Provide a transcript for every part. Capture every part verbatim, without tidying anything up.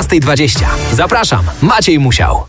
piętnasta dwadzieścia. Zapraszam, Maciej Musiał.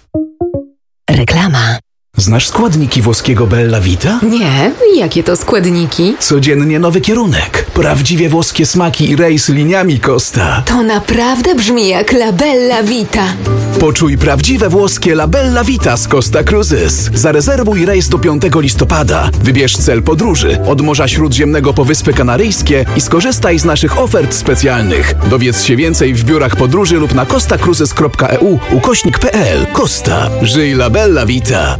Reklama. Znasz składniki włoskiego Bella Vita? Nie, jakie to składniki? Codziennie nowy kierunek. Prawdziwie włoskie smaki i rejs liniami Costa. To naprawdę brzmi jak La Bella Vita. Poczuj prawdziwe włoskie La Bella Vita z Costa Cruises. Zarezerwuj rejs do piątego listopada. Wybierz cel podróży od Morza Śródziemnego po Wyspy Kanaryjskie i skorzystaj z naszych ofert specjalnych. Dowiedz się więcej w biurach podróży lub na costa cruises kropka e u ukośnik kropka p l. Costa. Żyj La Bella Vita.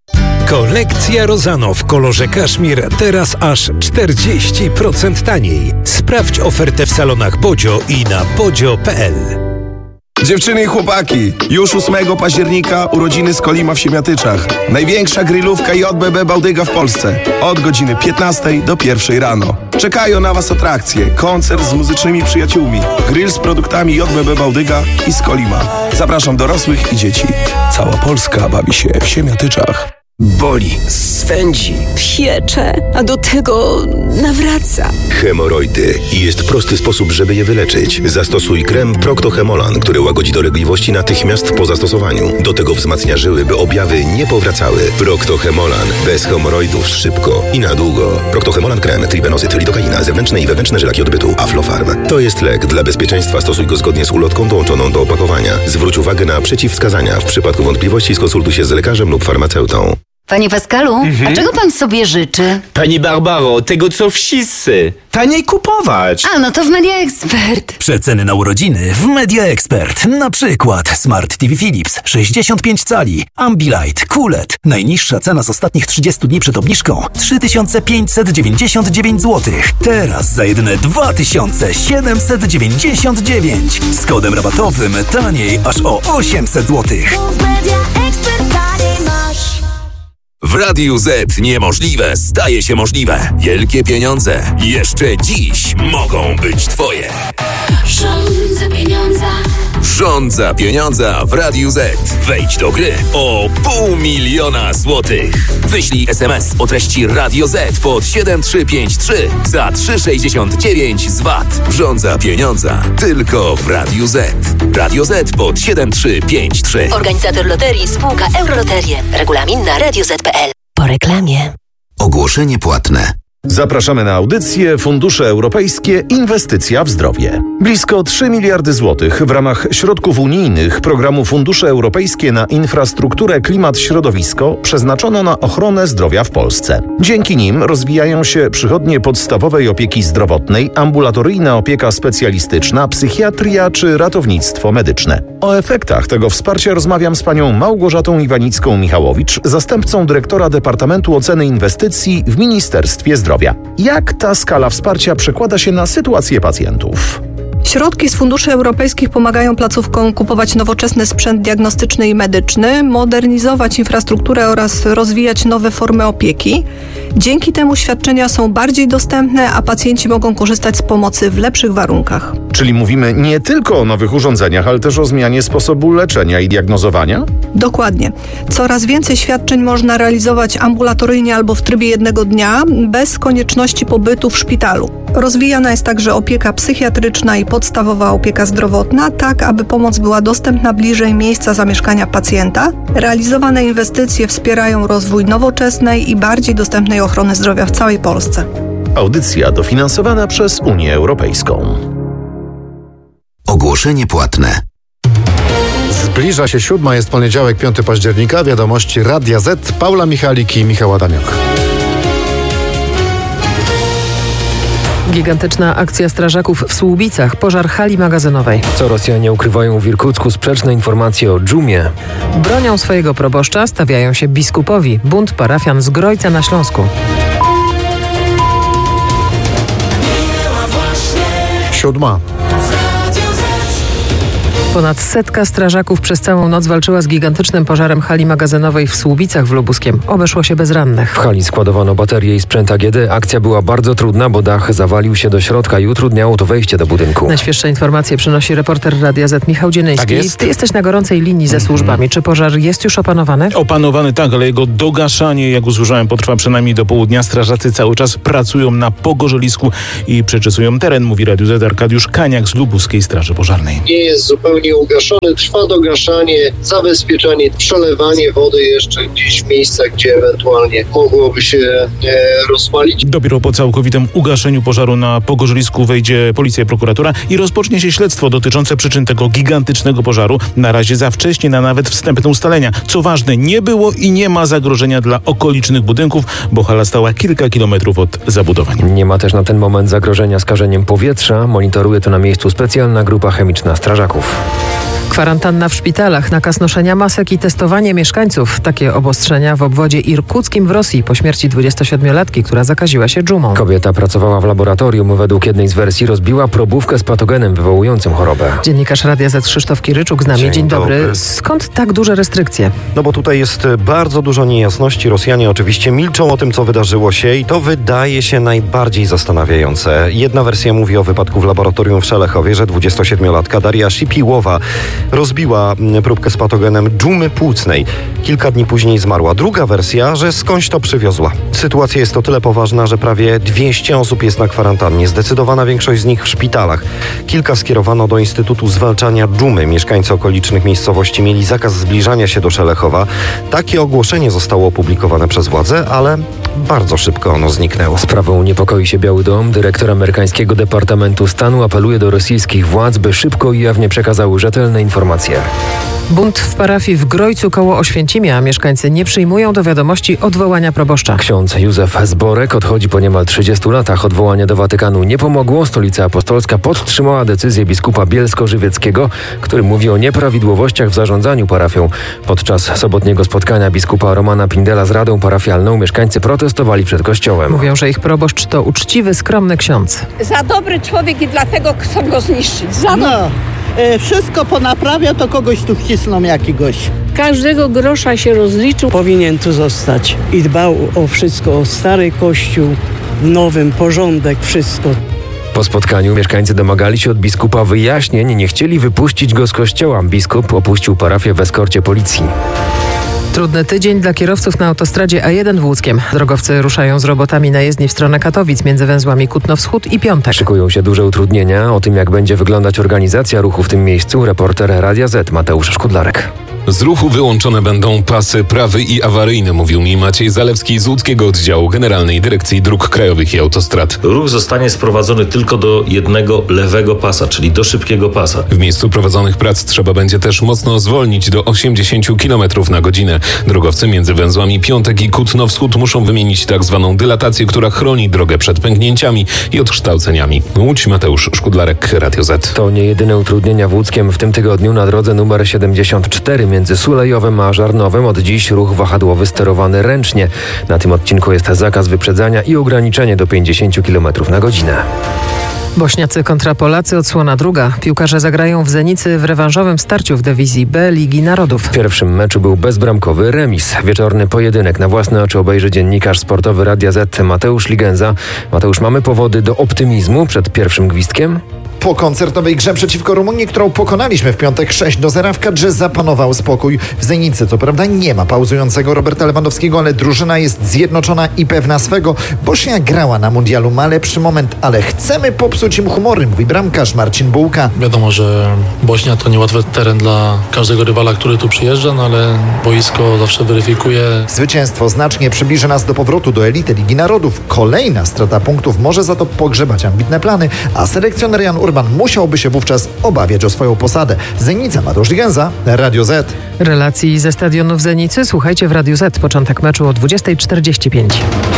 Kolekcja Rosano w kolorze kaszmir teraz aż czterdzieści procent taniej. Sprawdź ofertę w salonach Bodzio i na bodzio kropka p l. Dziewczyny i chłopaki, już ósmego października urodziny Skolima w Siemiatyczach. Największa grillówka J B B Bałdyga w Polsce. Od godziny piętnastej do pierwszej rano. Czekają na Was atrakcje, koncert z muzycznymi przyjaciółmi, grill z produktami J B B Bałdyga i Skolima. Zapraszam dorosłych i dzieci. Cała Polska bawi się w Siemiatyczach. Boli, swędzi, Piecze, a do tego nawraca. Hemoroidy. I jest prosty sposób, żeby je wyleczyć. Zastosuj krem Procto-Hemolan, który łagodzi dolegliwości natychmiast po zastosowaniu. Do tego wzmacnia żyły, by objawy nie powracały. Procto-Hemolan. Bez hemoroidów szybko i na długo. Procto-Hemolan krem, tribenozyt, lidokaina, zewnętrzne i wewnętrzne żylaki odbytu, Aflofarm. To jest lek. Dla bezpieczeństwa stosuj go zgodnie z ulotką dołączoną do opakowania. Zwróć uwagę na przeciwwskazania. W przypadku wątpliwości skonsultuj się z lekarzem lub farmaceutą. Panie Pascalu, mhm. a czego pan sobie życzy? Pani Barbaro, tego co wszyscy. Taniej kupować. A, no to w Media Expert. Przeceny na urodziny w Media Expert. Na przykład Smart T V Philips sześćdziesiąt pięć cali, Ambilight, Q L E D. Najniższa cena z ostatnich trzydziestu dni przed obniżką trzy tysiące pięćset dziewięćdziesiąt dziewięć złotych. Teraz za jedyne dwa tysiące siedemset dziewięćdziesiąt dziewięć. Z kodem rabatowym taniej aż o osiemset złotych. W Radiu Z niemożliwe staje się możliwe. Wielkie pieniądze jeszcze dziś mogą być Twoje. Rządza pieniądza. Rządza pieniądza w Radiu Z. Wejdź do gry o pół miliona złotych. Wyślij es em es o treści Radio Z pod siedem trzy pięć trzy za trzy sześćdziesiąt dziewięć z V A T. Rządza pieniądza tylko w Radiu Z. Radio Z pod siedem trzy pięć trzy. Organizator loterii spółka Euroloterie. Regulamin na radio zet kropka p l. Po reklamie. Ogłoszenie płatne. Zapraszamy na audycję Fundusze Europejskie Inwestycja w Zdrowie. Blisko trzy miliardy złotych w ramach środków unijnych programu Fundusze Europejskie na infrastrukturę, klimat, środowisko przeznaczono na ochronę zdrowia w Polsce. Dzięki nim rozwijają się przychodnie podstawowej opieki zdrowotnej, ambulatoryjna opieka specjalistyczna, psychiatria czy ratownictwo medyczne. O efektach tego wsparcia rozmawiam z panią Małgorzatą Iwanicką-Michałowicz, zastępcą dyrektora Departamentu Oceny Inwestycji w Ministerstwie Zdrowia. Jak ta skala wsparcia przekłada się na sytuację pacjentów? Środki z funduszy europejskich pomagają placówkom kupować nowoczesny sprzęt diagnostyczny i medyczny, modernizować infrastrukturę oraz rozwijać nowe formy opieki. Dzięki temu świadczenia są bardziej dostępne, a pacjenci mogą korzystać z pomocy w lepszych warunkach. Czyli mówimy nie tylko o nowych urządzeniach, ale też o zmianie sposobu leczenia i diagnozowania? Dokładnie. Coraz więcej świadczeń można realizować ambulatoryjnie albo w trybie jednego dnia, bez konieczności pobytu w szpitalu. Rozwijana jest także opieka psychiatryczna i podstawowa opieka zdrowotna, tak aby pomoc była dostępna bliżej miejsca zamieszkania pacjenta. Realizowane inwestycje wspierają rozwój nowoczesnej i bardziej dostępnej ochrony zdrowia w całej Polsce. Audycja dofinansowana przez Unię Europejską. Ogłoszenie płatne. Zbliża się siódma, jest poniedziałek, piątego października. Wiadomości Radia Z. Paula Michalik i Michał Adamiok. Gigantyczna akcja strażaków w Słubicach, pożar hali magazynowej. Co Rosjanie ukrywają w Irkucku sprzeczne informacje o dżumie. Bronią swojego proboszcza, stawiają się biskupowi. Bunt parafian z Grojca na Śląsku. Siódma. Ponad setka strażaków przez całą noc walczyła z gigantycznym pożarem hali magazynowej w Słubicach w Lubuskiem. Obeszło się bez rannych. W hali składowano baterie i sprzęt A G D. Akcja była bardzo trudna, bo dach zawalił się do środka i utrudniało to wejście do budynku. Najświeższe informacje przynosi reporter Radia Z Michał Dzienyński. Tak jest. Ty jesteś na gorącej linii ze służbami. Czy pożar jest już opanowany? Opanowany tak, ale jego dogaszanie, jak usłyszałem, potrwa przynajmniej do południa. Strażacy cały czas pracują na pogorzelisku i przeczesują teren, mówi Radiu Z Arkadiusz Kaniak z Lubuskiej Straży Pożarnej. Nie jest zupełnie nieugaszony. Trwa dogaszanie, zabezpieczanie, przelewanie wody jeszcze gdzieś w miejscach, gdzie ewentualnie mogłoby się e, rozpalić. Dopiero po całkowitym ugaszeniu pożaru na pogorzelisku wejdzie policja i prokuratura i rozpocznie się śledztwo dotyczące przyczyn tego gigantycznego pożaru. Na razie za wcześnie na nawet wstępne ustalenia. Co ważne, nie było i nie ma zagrożenia dla okolicznych budynków, bo hala stała kilka kilometrów od zabudowań. Nie ma też na ten moment zagrożenia skażeniem powietrza. Monitoruje to na miejscu specjalna grupa chemiczna strażaków. Kwarantanna w szpitalach, nakaz noszenia masek i testowanie mieszkańców. Takie obostrzenia w obwodzie irkuckim w Rosji po śmierci dwudziestosiedmiolatki, która zakaziła się dżumą. Kobieta pracowała w laboratorium. Według jednej z wersji rozbiła probówkę z patogenem wywołującym chorobę. Dziennikarz Radia Z Krzysztof Kiryczuk z nami. Dzień, Dzień dobry. dobry. Skąd tak duże restrykcje? No bo tutaj jest bardzo dużo niejasności. Rosjanie oczywiście milczą o tym, co wydarzyło się i to wydaje się najbardziej zastanawiające. Jedna wersja mówi o wypadku w laboratorium w Szelechowie, że dwudziestosiedmiolatka Daria Szipiłowa rozbiła próbkę z patogenem dżumy płucnej. Kilka dni później zmarła. Druga wersja, że skądś to przywiozła. Sytuacja jest o tyle poważna, że prawie dwieście osób jest na kwarantannie. Zdecydowana większość z nich w szpitalach. Kilka skierowano do Instytutu Zwalczania Dżumy. Mieszkańcy okolicznych miejscowości mieli zakaz zbliżania się do Szelechowa. Takie ogłoszenie zostało opublikowane przez władze, ale bardzo szybko ono zniknęło. Sprawą niepokoi się Biały Dom. Dyrektor amerykańskiego Departamentu Stanu apeluje do rosyjskich władz, by szybko i jawnie przekazały rzetelne informacje. Bunt w parafii w Grojcu koło Oświęcimia. Mieszkańcy nie przyjmują do wiadomości odwołania proboszcza. Ksiądz Józef Zborek odchodzi po niemal trzydziestu latach. Odwołanie do Watykanu nie pomogło. Stolica Apostolska podtrzymała decyzję biskupa bielsko-żywieckiego, który mówi o nieprawidłowościach w zarządzaniu parafią. Podczas sobotniego spotkania biskupa Romana Pindela z Radą Parafialną mieszkańcy protestowali przed kościołem. Mówią, że ich proboszcz to uczciwy, skromny ksiądz. Za dobry człowiek i dlatego chcą go zniszczyć. Za no. Wszystko ponaprawia, to kogoś tu wcisną jakiegoś. Każdego grosza się rozliczył. Powinien tu zostać i dbał o wszystko, o stary kościół, nowym, porządek, wszystko. Po spotkaniu mieszkańcy domagali się od biskupa wyjaśnień, nie chcieli wypuścić go z kościoła. Biskup opuścił parafię w eskorcie policji. Trudny tydzień dla kierowców na autostradzie A jeden w Łódzkiem. Drogowcy ruszają z robotami na jezdni w stronę Katowic między węzłami Kutno-Wschód i Piątek. Szykują się duże utrudnienia. O tym, jak będzie wyglądać organizacja ruchu w tym miejscu, reporter Radia Z Mateusz Szkudlarek. Z ruchu wyłączone będą pasy prawy i awaryjny, mówił mi Maciej Zalewski z łódzkiego oddziału Generalnej Dyrekcji Dróg Krajowych i Autostrad. Ruch zostanie sprowadzony tylko do jednego lewego pasa, czyli do szybkiego pasa. W miejscu prowadzonych prac trzeba będzie też mocno zwolnić do osiemdziesiąt kilometrów na godzinę. Drogowcy między węzłami Piątek i Kutno-Wschód muszą wymienić tak zwaną dylatację, która chroni drogę przed pęknięciami i odkształceniami. Łódź, Mateusz Szkudlarek, Radio Z. To nie jedyne utrudnienia w Łódzkiem w tym tygodniu. Na drodze numer siedemdziesiąt cztery między Sulejowem a Żarnowem od dziś ruch wahadłowy sterowany ręcznie. Na tym odcinku jest zakaz wyprzedzania i ograniczenie do pięćdziesiąt kilometrów na godzinę. Bośniacy kontra Polacy, odsłona druga. Piłkarze zagrają w Zenicy w rewanżowym starciu w dywizji B Ligi Narodów. W pierwszym meczu był bezbramkowy remis. Wieczorny pojedynek na własne oczy obejrzy dziennikarz sportowy Radia Z Mateusz Ligenza. Mateusz, mamy powody do optymizmu przed pierwszym gwizdkiem? Po koncertowej grze przeciwko Rumunii, którą pokonaliśmy w piątek sześć do zera, w kadrze zapanował spokój. W Zenicy co prawda nie ma pauzującego Roberta Lewandowskiego, ale drużyna jest zjednoczona i pewna swego. Bośnia grała na mundialu, ma lepszy moment, ale chcemy popsuć im humory, mówi bramkarz Marcin Bułka. Wiadomo, że Bośnia to niełatwy teren dla każdego rywala, który tu przyjeżdża, no ale boisko zawsze weryfikuje. Zwycięstwo znacznie przybliży nas do powrotu do elity Ligi Narodów. Kolejna strata punktów może za to pogrzebać ambitne plany, a selekcjoner Jan Urban musiałby się wówczas obawiać o swoją posadę. Zenica, Mateusz Ligenza, Radio Z. Relacji ze stadionu w Zenicy słuchajcie w Radiu Z. Początek meczu o dwudziesta czterdzieści pięć.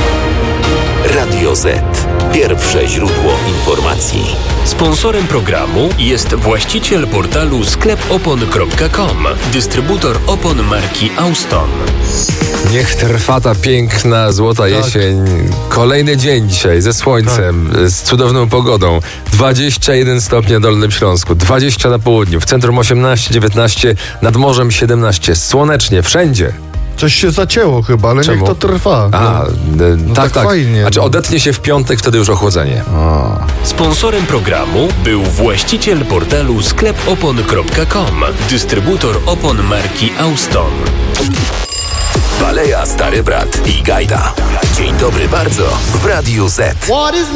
Radio Z. Pierwsze źródło informacji. Sponsorem programu jest właściciel portalu sklep opon kropka com, dystrybutor opon marki Auston. Niech trwa ta piękna, złota tak. jesień. Kolejny dzień dzisiaj ze słońcem, tak. z cudowną pogodą. dwadzieścia jeden stopni na Dolnym Śląsku, dwadzieścia na południu, w centrum osiemnaście, dziewiętnaście, nad morzem siedemnaście. Słonecznie, wszędzie. Coś się zacięło chyba, ale Czemu? niech to trwa. A, no, no tak, tak. Fajnie. Znaczy odetnie się w piątek, wtedy już ochłodzenie. A. Sponsorem programu był właściciel portalu sklep opon kropka com, dystrybutor opon marki Auston. Baleja Stary Brat i Gajda. Dzień dobry bardzo w Radiu Z.